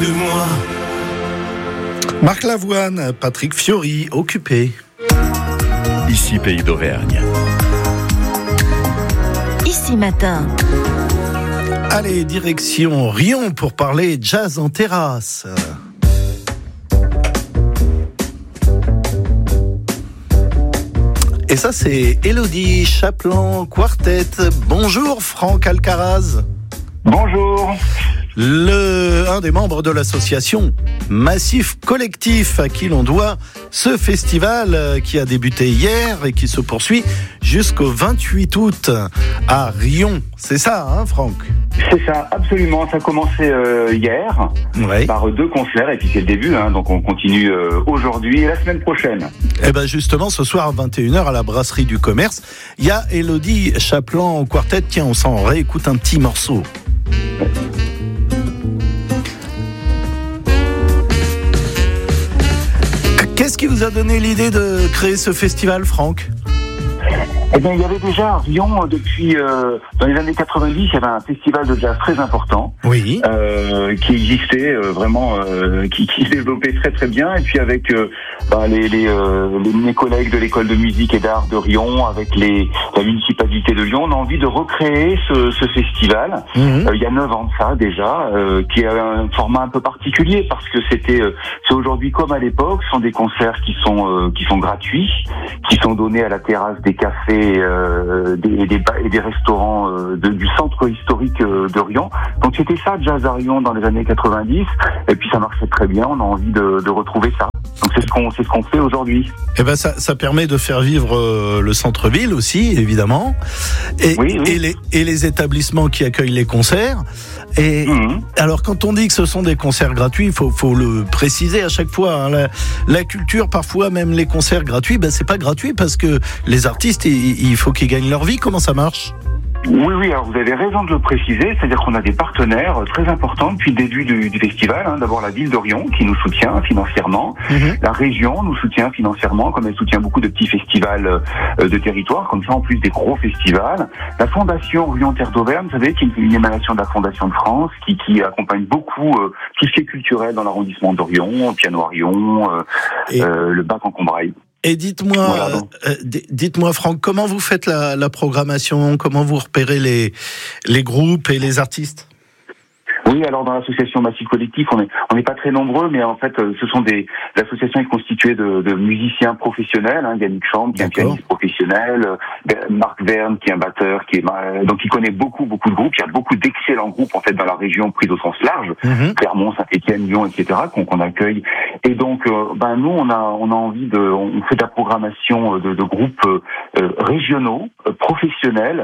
de moi. Marc Lavoine, Patrick Fiori, Occupé. Ici Pays d'Auvergne. Ici Matin. Allez, direction Riom pour parler jazz en terrasse. Et ça, c'est Élodie Chaplan Quartet. Bonjour Franck Alcaraz. Bonjour. Un des membres de l'association Massif Collectif à qui l'on doit ce festival qui a débuté hier et qui se poursuit jusqu'au 28 août à Riom. C'est ça, hein, Franck ? C'est ça, absolument. Ça a commencé hier par 2 concerts et puis c'est le début, hein, donc on continue aujourd'hui et la semaine prochaine. Et ben justement, ce soir à 21h à la Brasserie du Commerce, il y a Élodie Chaplan Quartet. Tiens, on s'en réécoute un petit morceau. Qu'est-ce qui vous a donné l'idée de créer ce festival, Franck ? Eh bien, il y avait déjà à Riom depuis dans les années 90, il y avait un festival de jazz très important, oui, qui existait vraiment, qui se développait très très bien. Et puis avec mes collègues de l'école de musique et d'art de Riom, avec la municipalité de Lyon, on a envie de recréer ce festival. Il y a 9 ans de ça déjà, qui a un format un peu particulier parce que c'est aujourd'hui comme à l'époque, ce sont des concerts qui sont gratuits, qui sont donnés à la terrasse des cafés et des restaurants du centre historique de Riom. Donc c'était ça, Jazz à Riom dans les années 90, et puis ça marchait très bien, on a envie de retrouver ça. Donc c'est ce qu'on fait aujourd'hui. Et ben ça permet de faire vivre le centre-ville aussi, évidemment, et, oui. et les établissements qui accueillent les concerts. Et alors quand on dit que ce sont des concerts gratuits, il faut le préciser à chaque fois, hein, la culture, parfois même les concerts gratuits, c'est pas gratuit parce que les artistes, il faut qu'ils gagnent leur vie. Comment ça marche ? Oui, alors vous avez raison de le préciser, c'est-à-dire qu'on a des partenaires très importants depuis le début du festival, hein. D'abord la ville de Riom qui nous soutient financièrement, la région nous soutient financièrement, comme elle soutient beaucoup de petits festivals de territoire, comme ça en plus des gros festivals. La fondation Riom Terre d'Auvergne, vous savez, qui est une émanation de la Fondation de France, qui accompagne beaucoup tout ce qui est culturel dans l'arrondissement de Riom, Piano à Riom, le bac en Combraille. Et dites-moi Franck, comment vous faites la programmation, comment vous repérez les groupes et les artistes ? Oui, alors dans l'association Massif Collectif, on n'est pas très nombreux, mais en fait, l'association est constituée de musiciens professionnels, hein, Yannick Chambre, qui est un pianiste professionnel, Marc Verne, qui est un batteur, donc il connaît beaucoup de groupes. Il y a beaucoup d'excellents groupes, en fait, dans la région, pris au sens large, Clermont, Saint-Étienne, Lyon, etc., qu'on accueille. Et donc, nous, on a envie on fait de la programmation de groupes régionaux, professionnels,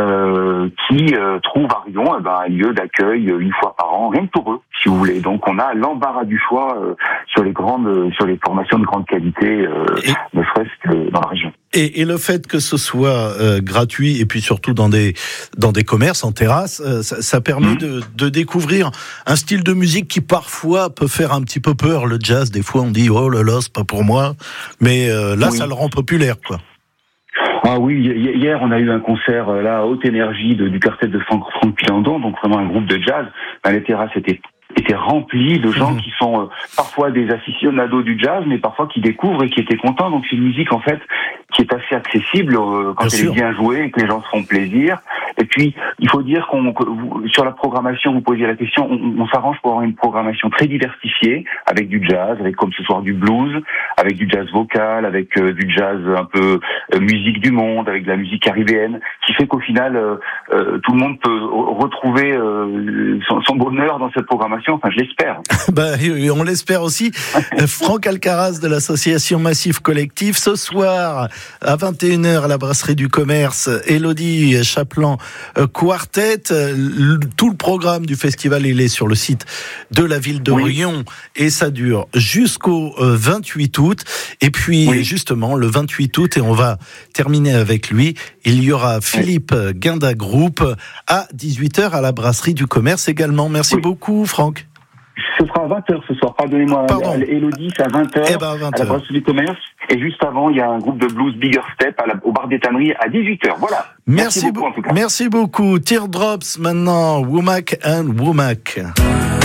qui trouvent à Riom, un lieu d'accueil une fois par an, rien que pour eux, si vous voulez. Donc on a l'embarras du choix sur les formations de grande qualité, ne serait-ce que dans la région. Et le fait que ce soit gratuit et puis surtout dans des commerces en terrasse, ça permet de découvrir un style de musique qui parfois peut faire un petit peu peur. Le jazz, des fois on dit oh là là, c'est pas pour moi, mais ça le rend populaire, quoi. Ah oui, hier on a eu un concert à Haute Énergie du quartet de Franck Pilandon, donc vraiment un groupe de jazz. Les terrasses étaient remplies de gens qui sont parfois des aficionados du jazz, mais parfois qui découvrent et qui étaient contents. Donc c'est une musique en fait qui est assez accessible quand elle est bien jouée et que les gens se font plaisir. Et puis il faut dire sur la programmation, vous posiez la question, on s'arrange pour avoir une programmation très diversifiée avec du jazz, avec comme ce soir du blues, avec du jazz vocal, avec du jazz un peu musique du monde, avec de la musique caribéenne, qui fait qu'au final tout le monde peut retrouver son bonheur dans cette programmation. Enfin, je l'espère. On l'espère aussi. Franck Alcaraz de l'association Massif Collectif. Ce soir, à 21h, à la Brasserie du Commerce, Élodie Chaplan Quartet. Tout le programme du festival, il est sur le site de la ville de Riom. Et ça dure jusqu'au 28 août. Et puis, justement, le 28 août, et on va terminer avec lui, il y aura Philippe Guinda Group à 18h à la Brasserie du Commerce également. Merci beaucoup, Franck. Ce sera à 20h ce soir, pardonnez-moi. Élodie, c'est à 20h, à la Brasserie du Commerce. Et juste avant, il y a un groupe de blues Bigger Step au bar des Tanneries à 18h. Voilà. Merci beaucoup en tout cas. Merci beaucoup. Teardrops maintenant, Womack and Womack.